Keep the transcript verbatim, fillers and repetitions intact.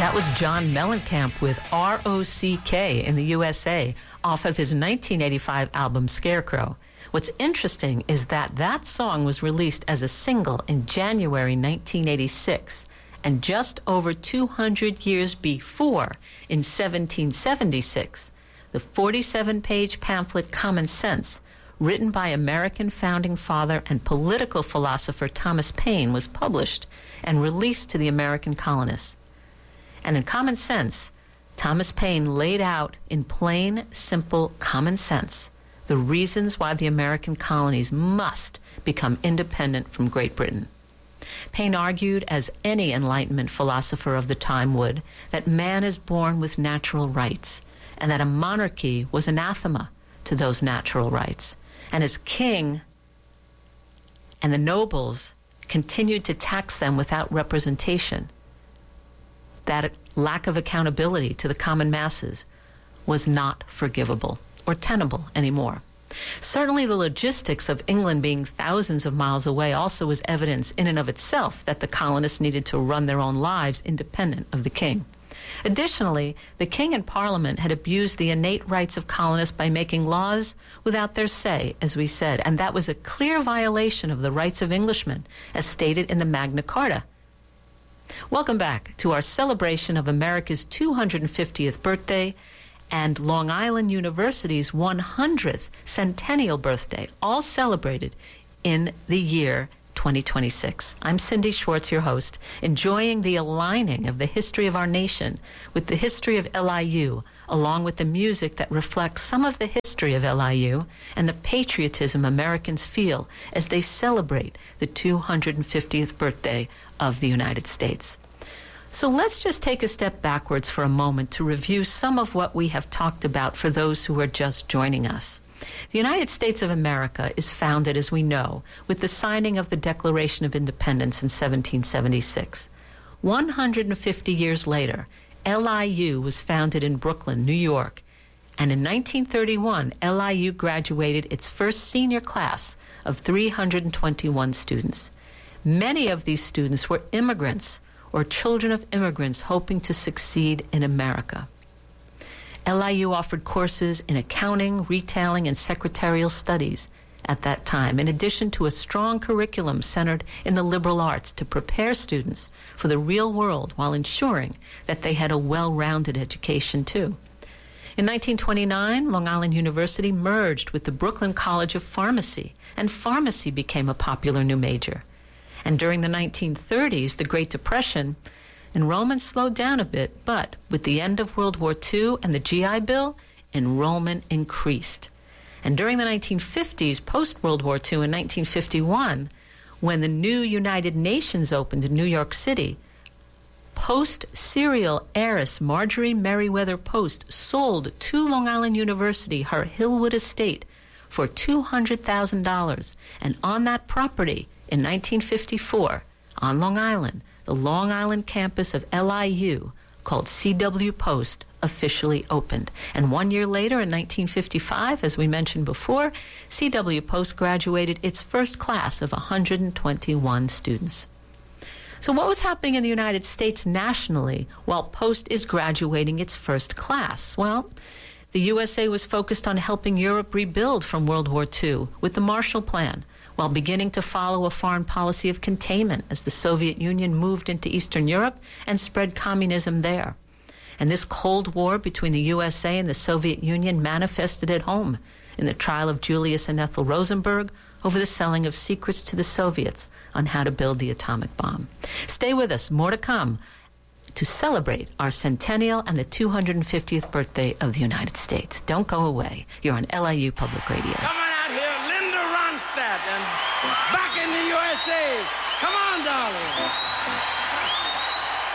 That was John Mellencamp with R O C K in the U S A off of his nineteen eighty-five album Scarecrow. What's interesting is that that song was released as a single in January nineteen eighty-six, and just over two hundred years before, in seventeen seventy-six, the forty-seven page pamphlet Common Sense, written by American founding father and political philosopher Thomas Paine, was published and released to the American colonists. And in Common Sense, Thomas Paine laid out in plain, simple common sense the reasons why the American colonies must become independent from Great Britain. Paine argued, as any Enlightenment philosopher of the time would, that man is born with natural rights, and that a monarchy was anathema to those natural rights. And as king and the nobles continued to tax them without representation, that lack of accountability to the common masses was not forgivable or tenable anymore. Certainly the logistics of England being thousands of miles away also was evidence in and of itself that the colonists needed to run their own lives independent of the king. Additionally, the king and parliament had abused the innate rights of colonists by making laws without their say, as we said, and that was a clear violation of the rights of Englishmen, as stated in the Magna Carta. Welcome back to our celebration of America's two hundred fiftieth birthday and Long Island University's one hundredth centennial birthday, all celebrated in the year twenty twenty-six. I'm Cindy Schwartz, your host, enjoying the aligning of the history of our nation with the history of L I U, along with the music that reflects some of the history of L I U and the patriotism Americans feel as they celebrate the two hundred fiftieth birthday of the United States. So let's just take a step backwards for a moment to review some of what we have talked about for those who are just joining us. The United States of America is founded, as we know, with the signing of the Declaration of Independence in seventeen seventy-six. one hundred fifty years later, L I U was founded in Brooklyn, New York, and in nineteen thirty-one, L I U graduated its first senior class of three hundred twenty-one students. Many of these students were immigrants or children of immigrants hoping to succeed in America. L I U offered courses in accounting, retailing, and secretarial studies at that time, in addition to a strong curriculum centered in the liberal arts to prepare students for the real world while ensuring that they had a well-rounded education, too. In nineteen twenty-nine, Long Island University merged with the Brooklyn College of Pharmacy, and pharmacy became a popular new major. And during the nineteen thirties, the Great Depression, enrollment slowed down a bit, but with the end of World War Two and the G I Bill, enrollment increased. And during the nineteen fifties, post-World War Two in nineteen fifty-one, when the new United Nations opened in New York City, Post-serial heiress Marjorie Merriweather Post sold to Long Island University her Hillwood estate for two hundred thousand dollars. And on that property, in nineteen fifty-four, on Long Island, the Long Island campus of L I U, called C W Post, officially opened. And one year later, in nineteen fifty-five, as we mentioned before, C W Post graduated its first class of one hundred twenty-one students. So what was happening in the United States nationally while Post is graduating its first class? Well, the U S A was focused on helping Europe rebuild from World War Two with the Marshall Plan, while beginning to follow a foreign policy of containment as the Soviet Union moved into Eastern Europe and spread communism there. And this Cold War between the U S A and the Soviet Union manifested at home in the trial of Julius and Ethel Rosenberg over the selling of secrets to the Soviets on how to build the atomic bomb. Stay with us. More to come to celebrate our centennial and the two hundred fiftieth birthday of the United States. Don't go away. You're on L I U Public Radio. Come on out here, Linda Ronstadt, and back in the U S A. Come on, darling.